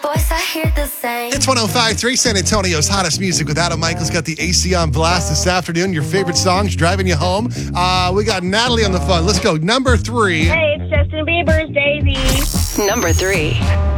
Voice, I hear the same. It's 105.3 San Antonio's hottest music with Adam Michaels. Got the AC on blast this afternoon. Your favorite songs driving you home. We got Natalie on the phone. Let's go. Number 3. Hey, it's Justin Bieber's Daisy. Number 3.